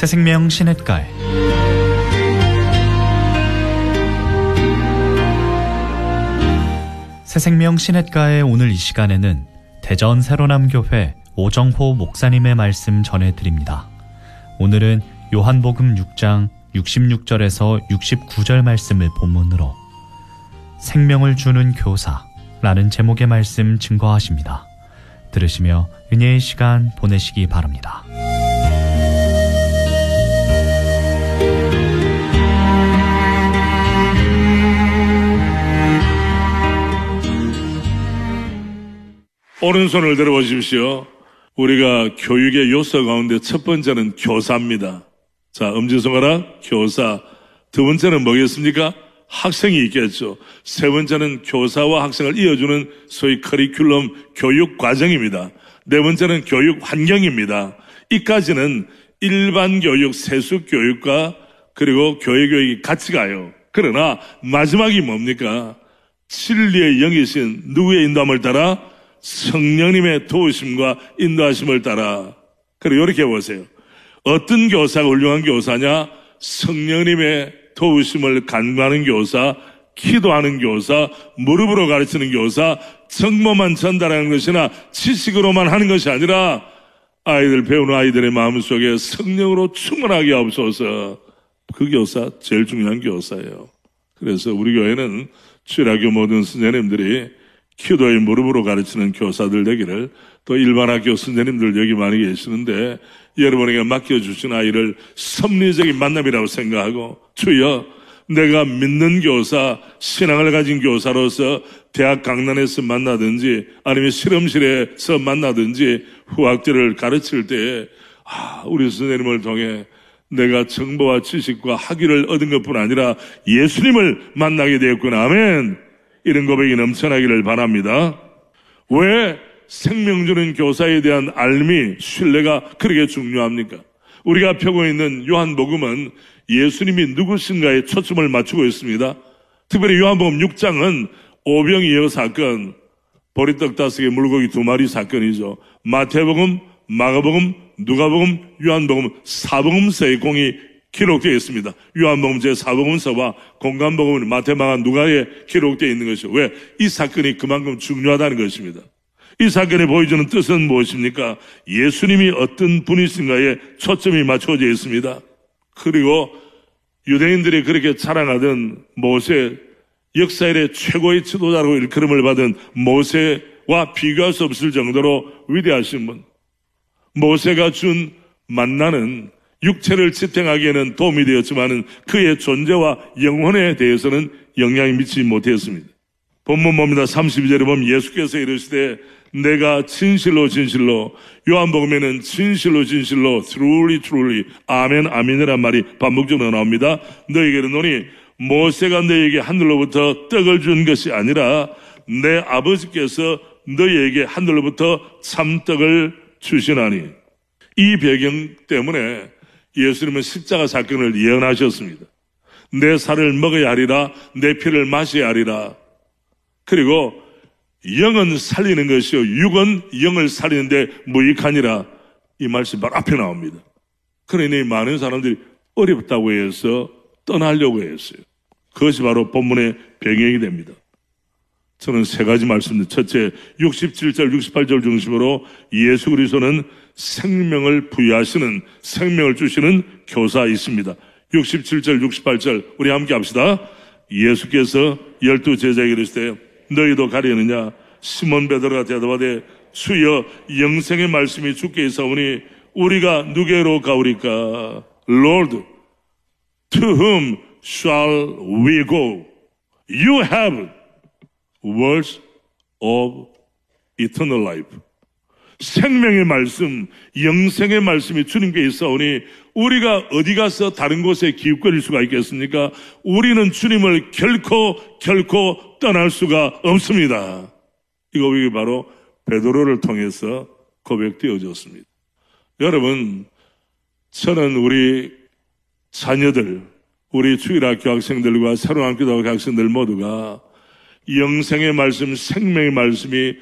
새생명 시냇가에 새생명 시냇가의 오늘 이 시간에는 대전 새로남교회 오정호 목사님의 말씀 전해드립니다. 오늘은 요한복음 6장 66절에서 69절 말씀을 본문으로 생명을 주는 교사라는 제목의 말씀 증거하십니다. 들으시며 은혜의 시간 보내시기 바랍니다. 오른손을 들어보십시오. 우리가 교육의 요소 가운데 첫 번째는 교사입니다. 자, 엄지손가락 교사. 두 번째는 뭐겠습니까? 학생이 있겠죠. 세 번째는 교사와 학생을 이어주는 소위 커리큘럼 교육 과정입니다. 네 번째는 교육 환경입니다. 이까지는 일반 교육, 세속 교육과 그리고 교회 교육이 같이 가요. 그러나 마지막이 뭡니까? 진리의 영이신 누구의 인도함을 따라? 성령님의 도우심과 인도하심을 따라. 그리고 이렇게 보세요. 어떤 교사가 훌륭한 교사냐? 성령님의 도우심을 간구하는 교사, 기도하는 교사, 무릎으로 가르치는 교사, 정보만 전달하는 것이나 지식으로만 하는 것이 아니라 아이들 배우는 아이들의 마음속에 성령으로 충만하게 하옵소서. 그 교사 제일 중요한 교사예요. 그래서 우리 교회는 주일학교 모든 선생님들이 기도의 무릎으로 가르치는 교사들 되기를, 또 일반 학교 선생님들 여기 많이 계시는데 여러분에게 맡겨주신 아이를 섭리적인 만남이라고 생각하고, 주여 내가 믿는 교사, 신앙을 가진 교사로서 대학 강단에서 만나든지 아니면 실험실에서 만나든지 후학들을 가르칠 때 우리 선생님을 통해 내가 정보와 지식과 학위를 얻은 것뿐 아니라 예수님을 만나게 되었구나. 아멘. 이런 고백이 넘쳐나기를 바랍니다. 왜 생명 주는 교사에 대한 알미, 신뢰가 그렇게 중요합니까? 우리가 펴고 있는 요한복음은 예수님이 누구신가에 초점을 맞추고 있습니다. 특별히 요한복음 6장은 오병이어 사건, 보리떡 5개, 물고기 2마리 사건이죠. 마태복음, 마가복음, 누가복음, 요한복음 4복음서의 공이 기록되어 있습니다. 요한복음 제4복음서와 공간복음은 마태, 마가, 누가에 기록되어 있는 것이죠. 왜? 이 사건이 그만큼 중요하다는 것입니다. 이 사건이 보여주는 뜻은 무엇입니까? 예수님이 어떤 분이신가에 초점이 맞춰져 있습니다. 그리고 유대인들이 그렇게 자랑하던 모세, 역사일의 최고의 지도자라고 일컬음을 받은 모세와 비교할 수 없을 정도로 위대하신 분. 모세가 준 만나는 육체를 지탱하기에는 도움이 되었지만 그의 존재와 영혼에 대해서는 영향이 미치지 못했습니다. 본문 봅니다. 32절에 보면 예수께서 이르시되 내가 진실로 진실로, 요한복음에는 진실로 진실로 truly truly 아멘 아멘이란 말이 반복적으로 나옵니다. 너에게 이르노니 모세가 너에게 하늘로부터 떡을 준 것이 아니라 내 아버지께서 너희에게 하늘로부터 참떡을 주시나니. 이 배경 때문에 예수님은 십자가 사건을 예언하셨습니다. 내 살을 먹어야 하리라, 내 피를 마셔야 하리라. 그리고 영은 살리는 것이요 육은 영을 살리는데 무익하니라. 이 말씀이 바로 앞에 나옵니다. 그러니 많은 사람들이 어렵다고 해서 떠나려고 했어요. 그것이 바로 본문의 배경이 됩니다. 저는 세 가지 말씀드립니다. 첫째, 67절, 68절 중심으로 예수 그리스도는 생명을 부여하시는, 생명을 주시는 교사이십니다. 67절, 68절 우리 함께 합시다. 예수께서 12 제자에게 이르시되 너희도 가려느냐? 시몬 베드로가 대답하되 주여 영생의 말씀이 주께 있사오니 우리가 누구로 가오리까? Lord, to whom shall we go? You have words of eternal life. 생명의 말씀, 영생의 말씀이 주님께 있사오니 우리가 어디 가서 다른 곳에 기웃거릴 수가 있겠습니까? 우리는 주님을 결코 떠날 수가 없습니다. 이 고백이 바로 베드로를 통해서 고백되어졌습니다. 여러분, 저는 우리 자녀들, 우리 주일학교 학생들과 새로운 학교다고 학생들 모두가 영생의 말씀, 생명의 말씀이